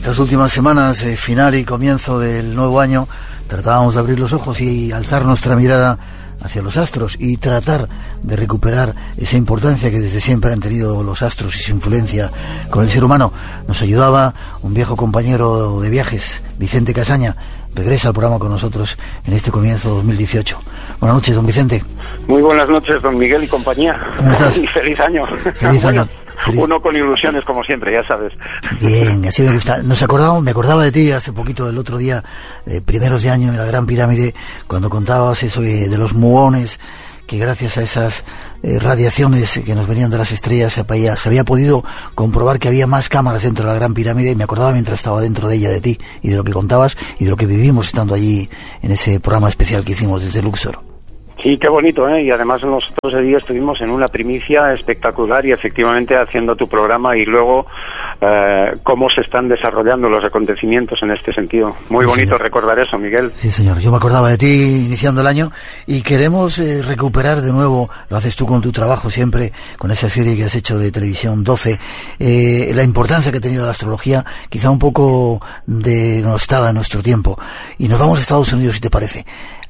Estas últimas semanas, final y comienzo del nuevo año, tratábamos de abrir los ojos y alzar nuestra mirada hacia los astros y tratar de recuperar esa importancia que desde siempre han tenido los astros y su influencia con el ser humano. Nos ayudaba un viejo compañero de viajes, Vicente Casaña. Regresa al programa con nosotros en este comienzo de 2018. Buenas noches, don Vicente. Muy buenas noches, don Miguel y compañía. ¿Cómo estás? Y feliz año. Feliz año. Uno con ilusiones, como siempre, ya sabes. Bien, así me gusta. Me acordaba de ti hace poquito, el otro día, primeros de año en la Gran Pirámide, cuando contabas eso de los muones, que gracias a esas radiaciones que nos venían de las estrellas se había podido comprobar que había más cámaras dentro de la Gran Pirámide, y me acordaba mientras estaba dentro de ella de ti y de lo que contabas y de lo que vivimos estando allí en ese programa especial que hicimos desde Luxor. Sí, qué bonito, ¿eh? Y además nosotros ese día estuvimos en una primicia espectacular y efectivamente haciendo tu programa y luego cómo se están desarrollando los acontecimientos en este sentido. Muy sí, bonito, señor. Recordar eso, Miguel. Sí, señor. Yo me acordaba de ti iniciando el año y queremos recuperar de nuevo, lo haces tú con tu trabajo siempre, con esa serie que has hecho de televisión 12, la importancia que ha tenido la astrología, quizá un poco denostada en nuestro tiempo. Y nos vamos a Estados Unidos, si te parece.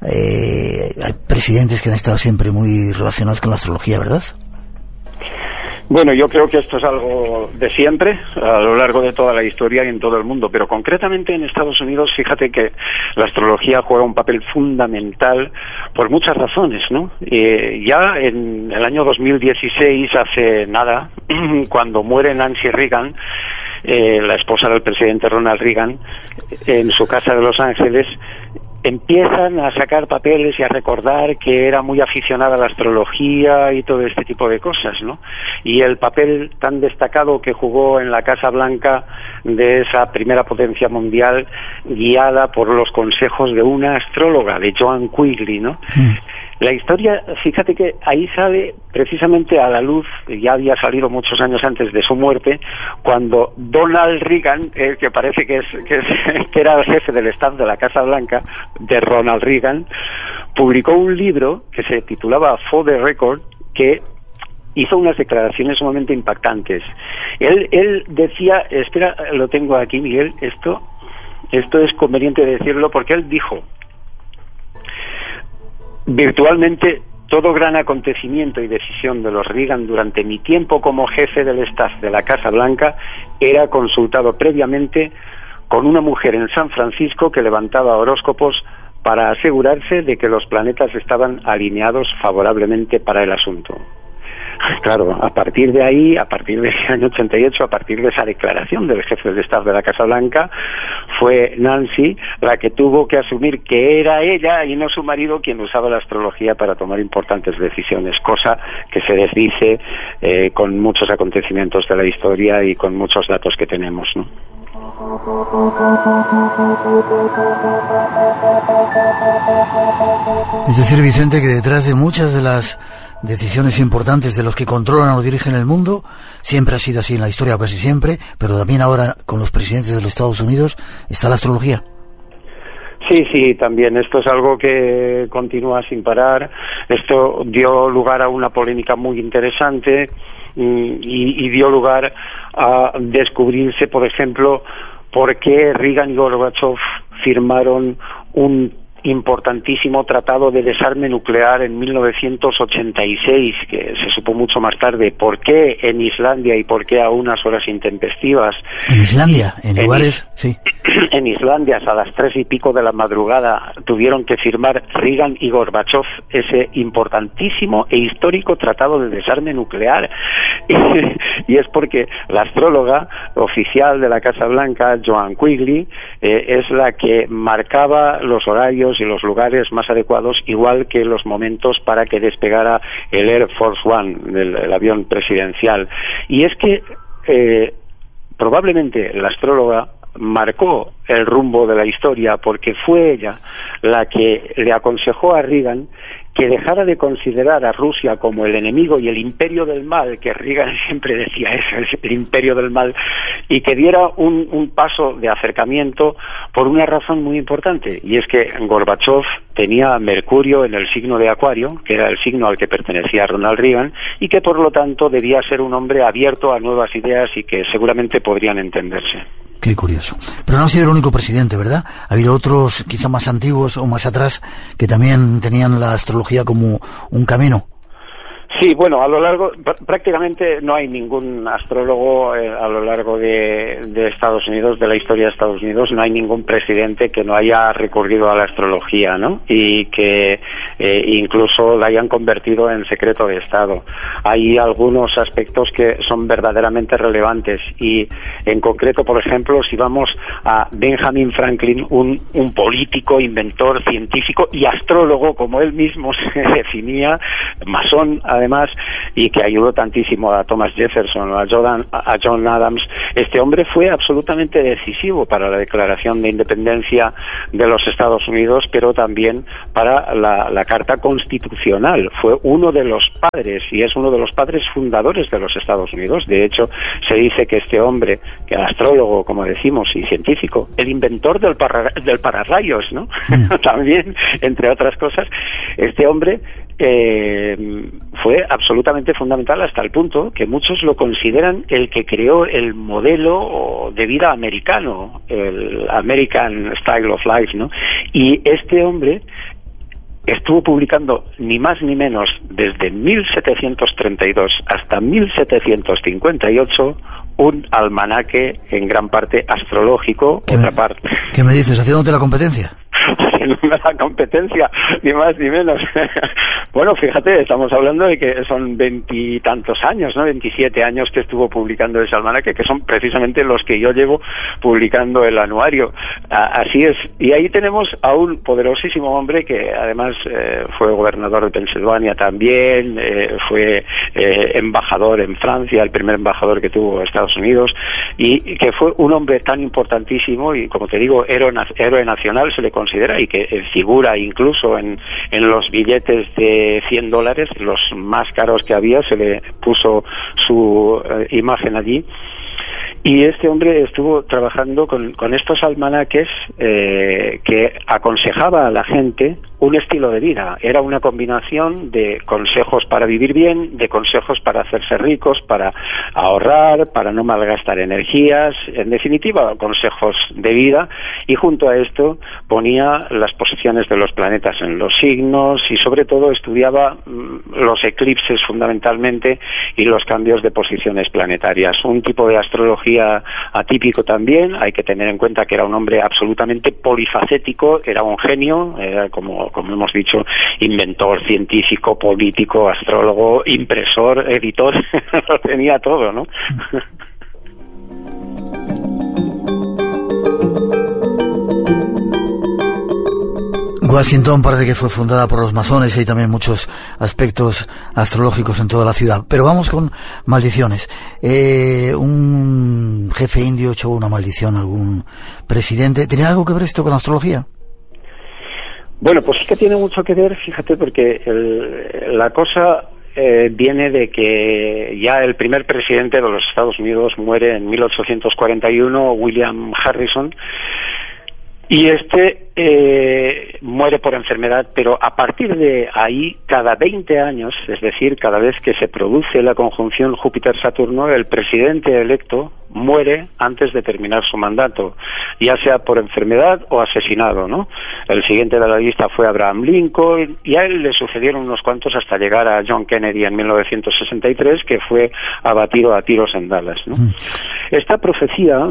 Hay presidentes que han estado siempre muy relacionados con la astrología, ¿verdad? Bueno, yo creo que esto es algo de siempre, a lo largo de toda la historia y en todo el mundo, pero concretamente en Estados Unidos, fíjate que la astrología juega un papel fundamental por muchas razones, ¿no? Ya en el año 2016, hace nada, cuando muere Nancy Reagan, la esposa del presidente Ronald Reagan, en su casa de Los Ángeles, empiezan a sacar papeles y a recordar que era muy aficionada a la astrología y todo este tipo de cosas, ¿no? Y el papel tan destacado que jugó en la Casa Blanca de esa primera potencia mundial, guiada por los consejos de una astróloga, de Joan Quigley, ¿no? La historia, fíjate que ahí sale precisamente a la luz, ya había salido muchos años antes de su muerte, cuando Donald Reagan, que parece que era el jefe del staff de la Casa Blanca, de Ronald Reagan, publicó un libro que se titulaba For the Record, que hizo unas declaraciones sumamente impactantes. Él decía, espera, lo tengo aquí, Miguel, esto es conveniente decirlo, porque él dijo: virtualmente todo gran acontecimiento y decisión de los Reagan durante mi tiempo como jefe del staff de la Casa Blanca era consultado previamente con una mujer en San Francisco que levantaba horóscopos para asegurarse de que los planetas estaban alineados favorablemente para el asunto. Claro, a partir de ahí, a partir de ese año 88, a partir de esa declaración del jefe de staff de la Casa Blanca, fue Nancy la que tuvo que asumir que era ella y no su marido quien usaba la astrología para tomar importantes decisiones, cosa que se desdice con muchos acontecimientos de la historia y con muchos datos que tenemos, ¿no? Es decir, Vicente, que detrás de muchas de las decisiones importantes de los que controlan o dirigen el mundo, siempre ha sido así en la historia, casi siempre, pero también ahora con los presidentes de los Estados Unidos, está la astrología. Sí, también. Esto es algo que continúa sin parar. Esto dio lugar a una polémica muy interesante y dio lugar a descubrirse, por ejemplo, por qué Reagan y Gorbachev firmaron un importantísimo tratado de desarme nuclear en 1986, que se supo mucho más tarde. ¿Por qué en Islandia y por qué a unas horas intempestivas? En Islandia, en lugares, sí. En Islandia, a las 3 y pico de la madrugada, tuvieron que firmar Reagan y Gorbachev ese importantísimo e histórico tratado de desarme nuclear. Y es porque la astróloga oficial de la Casa Blanca, Joan Quigley, es la que marcaba los horarios y los lugares más adecuados, igual que los momentos para que despegara el Air Force One, el avión presidencial. Y es que probablemente la astróloga marcó el rumbo de la historia, porque fue ella la que le aconsejó a Reagan que dejara de considerar a Rusia como el enemigo y el imperio del mal, que Reagan siempre decía eso, es el imperio del mal, y que diera un paso de acercamiento por una razón muy importante, y es que Gorbachev tenía Mercurio en el signo de Acuario, que era el signo al que pertenecía Ronald Reagan, y que por lo tanto debía ser un hombre abierto a nuevas ideas y que seguramente podrían entenderse. Qué curioso. Pero no ha sido el único presidente, ¿verdad? Ha habido otros, quizá más antiguos o más atrás, que también tenían la astrología como un camino. Sí, bueno, a lo largo, prácticamente no hay ningún astrólogo a lo largo de Estados Unidos, de la historia de Estados Unidos, no hay ningún presidente que no haya recurrido a la astrología, ¿no? Y que incluso la hayan convertido en secreto de Estado. Hay algunos aspectos que son verdaderamente relevantes y, en concreto, por ejemplo, si vamos a Benjamin Franklin, un político, inventor, científico y astrólogo, como él mismo se definía, masón, además, y que ayudó tantísimo a Thomas Jefferson o a John Adams. Este hombre fue absolutamente decisivo para la declaración de independencia de los Estados Unidos, pero también para la Carta Constitucional. Fue uno de los padres, y es uno de los padres fundadores de los Estados Unidos. De hecho, se dice que este hombre, que era astrólogo, como decimos, y científico, el inventor del pararrayos, ¿no? También, entre otras cosas, este hombre fue absolutamente fundamental, hasta el punto que muchos lo consideran el que creó el modelo de vida americano, el American Style of Life, ¿no? Y este hombre estuvo publicando ni más ni menos desde 1732 hasta 1758 un almanaque en gran parte astrológico, otra parte. ¿Qué me dices? ¿Haciéndote la competencia? Haciéndome la competencia, ni más ni menos. Bueno, fíjate, estamos hablando de que son 20 y tantos años, ¿no? 27 años que estuvo publicando ese almanaque, que son precisamente los que yo llevo publicando el anuario. Así es. Y ahí tenemos a un poderosísimo hombre que además fue gobernador de Pensilvania también, fue embajador en Francia, el primer embajador que tuvo Estados Unidos, y que fue un hombre tan importantísimo y, como te digo, héroe nacional se le considera, y que figura incluso en los billetes de $100, los más caros que había, se le puso su imagen allí. Y este hombre estuvo trabajando con estos almanaques que aconsejaba a la gente un estilo de vida. Era una combinación de consejos para vivir bien, de consejos para hacerse ricos, para ahorrar, para no malgastar energías, en definitiva, consejos de vida, y junto a esto ponía las posiciones de los planetas en los signos y sobre todo estudiaba los eclipses fundamentalmente y los cambios de posiciones planetarias. Un tipo de astrología atípico también. Hay que tener en cuenta que era un hombre absolutamente polifacético, era un genio, era como hemos dicho, inventor, científico, político, astrólogo, impresor, editor, lo tenía todo, ¿no? Washington parece que fue fundada por los masones y hay también muchos aspectos astrológicos en toda la ciudad. Pero vamos con maldiciones. Un jefe indio echó una maldición a algún presidente. ¿Tiene algo que ver esto con la astrología? Bueno, pues es que tiene mucho que ver, fíjate, porque la cosa viene de que ya el primer presidente de los Estados Unidos muere en 1841, William Harrison, y muere por enfermedad, pero a partir de ahí, cada 20 años, es decir, cada vez que se produce la conjunción Júpiter-Saturno, el presidente electo muere antes de terminar su mandato, ya sea por enfermedad o asesinado, ¿no? El siguiente de la lista fue Abraham Lincoln, y a él le sucedieron unos cuantos hasta llegar a John Kennedy en 1963, que fue abatido a tiros en Dallas, ¿no? Esta profecía,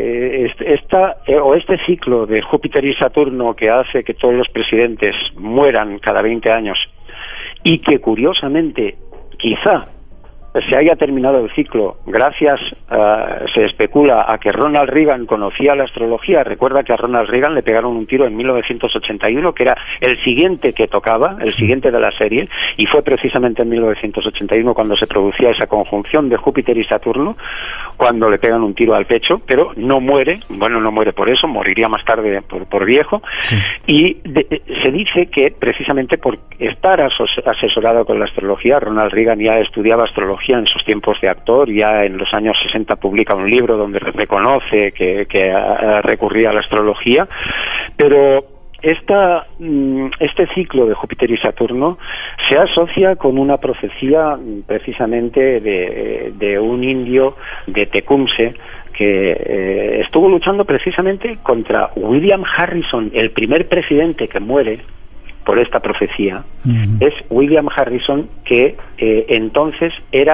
este ciclo de Júpiter y Saturno que hace que todos los presidentes mueran cada 20 años y que curiosamente quizá se haya terminado el ciclo gracias, se especula, a que Ronald Reagan conocía la astrología. Recuerda que a Ronald Reagan le pegaron un tiro en 1981, que era el siguiente que tocaba, el siguiente de la serie, y fue precisamente en 1981 cuando se producía esa conjunción de Júpiter y Saturno, cuando le pegan un tiro al pecho, pero no muere. Bueno, no muere por eso, moriría más tarde por viejo. Sí. Y se dice que precisamente por estar asesorado con la astrología, Ronald Reagan ya estudiaba astrología en sus tiempos de actor, ya en los años 60 publica un libro donde reconoce que recurría a la astrología, pero este ciclo de Júpiter y Saturno se asocia con una profecía precisamente de un indio de Tecumseh que estuvo luchando precisamente contra William Harrison, el primer presidente que muere por esta profecía. Es William Harrison, que entonces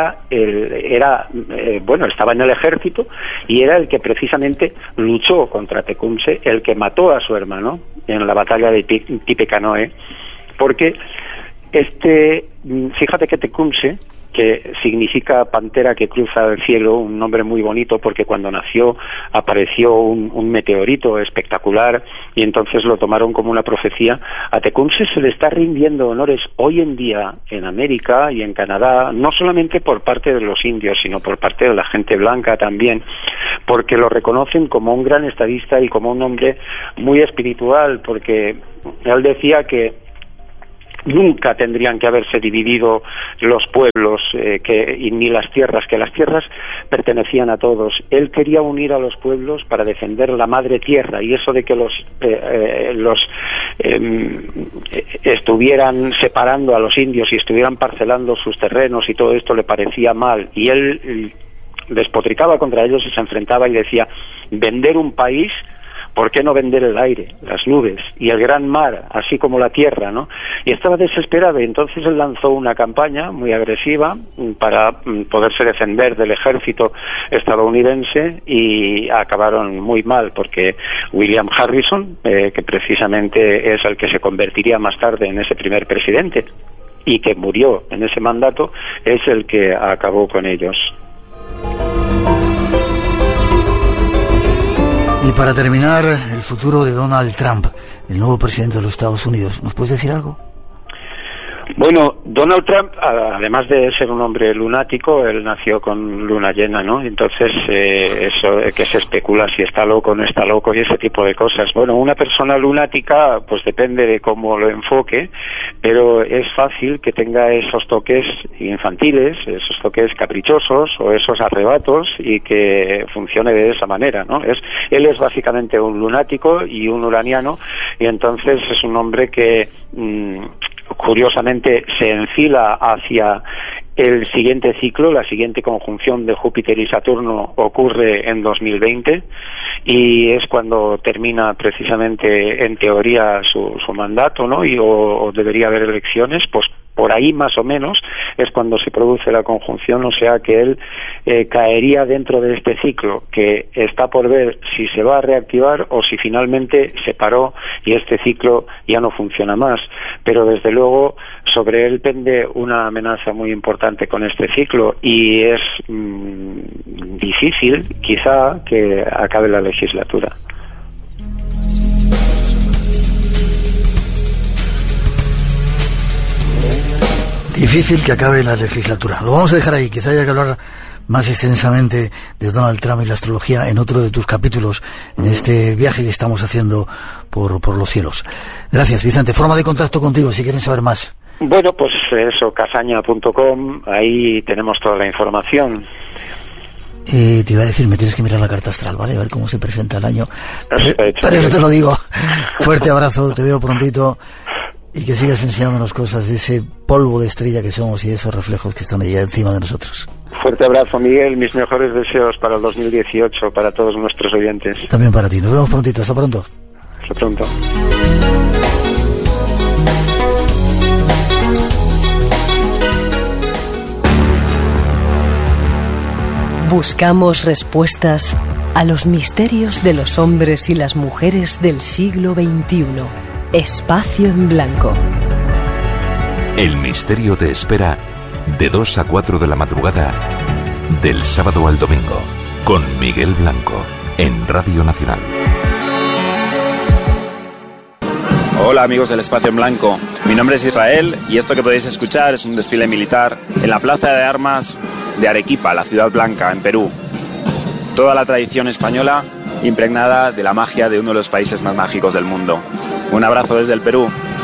estaba en el ejército y era el que precisamente luchó contra Tecumseh, el que mató a su hermano en la batalla de Tippecanoe, porque fíjate que Tecumseh, que significa pantera que cruza el cielo, un nombre muy bonito, porque cuando nació apareció un meteorito espectacular y entonces lo tomaron como una profecía. A Tecumseh se le está rindiendo honores hoy en día en América y en Canadá, no solamente por parte de los indios, sino por parte de la gente blanca también, porque lo reconocen como un gran estadista y como un hombre muy espiritual, porque él decía que nunca tendrían que haberse dividido los pueblos ni las tierras, que las tierras pertenecían a todos. Él quería unir a los pueblos para defender la madre tierra, y eso de que estuvieran separando a los indios y estuvieran parcelando sus terrenos y todo esto le parecía mal, y él despotricaba contra ellos y se enfrentaba y decía: vender un país, ¿por qué no vender el aire, las nubes y el gran mar, así como la tierra, ¿no? Y estaba desesperado, y entonces él lanzó una campaña muy agresiva para poderse defender del ejército estadounidense, y acabaron muy mal, porque William Harrison, que precisamente es el que se convertiría más tarde en ese primer presidente y que murió en ese mandato, es el que acabó con ellos. Y para terminar, el futuro de Donald Trump, el nuevo presidente de los Estados Unidos. ¿Nos puedes decir algo? Bueno, Donald Trump, además de ser un hombre lunático, él nació con luna llena, ¿no? Entonces, eso que se especula si está loco o no está loco y ese tipo de cosas. Bueno, una persona lunática, pues depende de cómo lo enfoque, pero es fácil que tenga esos toques infantiles, esos toques caprichosos o esos arrebatos, y que funcione de esa manera, ¿no? Él es básicamente un lunático y un uraniano, y entonces es un hombre que curiosamente se enfila hacia el siguiente ciclo. La siguiente conjunción de Júpiter y Saturno ocurre en 2020 y es cuando termina precisamente en teoría su mandato, ¿no? O debería haber elecciones, pues por ahí más o menos es cuando se produce la conjunción, o sea que él caería dentro de este ciclo, que está por ver si se va a reactivar o si finalmente se paró y este ciclo ya no funciona más. Pero desde luego sobre él pende una amenaza muy importante con este ciclo, y es difícil quizá que acabe la legislatura. Difícil que acabe la legislatura. Lo vamos a dejar ahí. Quizá haya que hablar más extensamente de Donald Trump y la astrología en otro de tus capítulos, en este viaje que estamos haciendo por los cielos. Gracias, Vicente. Forma de contacto contigo si quieren saber más. Bueno, pues eso, casaña.com, ahí tenemos toda la información. Te iba a decir, me tienes que mirar la carta astral, ¿vale? A ver cómo se presenta el año. Pero eso te lo digo. Fuerte abrazo, te veo prontito. Y que sigas enseñándonos cosas de ese polvo de estrella que somos y de esos reflejos que están allá encima de nosotros. Fuerte abrazo, Miguel. Mis mejores deseos para el 2018, para todos nuestros oyentes. También para ti. Nos vemos prontito. Hasta pronto. Hasta pronto. Buscamos respuestas a los misterios de los hombres y las mujeres del siglo XXI. Espacio en Blanco. El misterio te espera de 2 a 4 de la madrugada, del sábado al domingo, con Miguel Blanco, en Radio Nacional. Hola amigos del Espacio en Blanco, mi nombre es Israel y esto que podéis escuchar es un desfile militar en la Plaza de Armas de Arequipa, la Ciudad Blanca, en Perú. Toda la tradición española impregnada de la magia de uno de los países más mágicos del mundo. Un abrazo desde el Perú.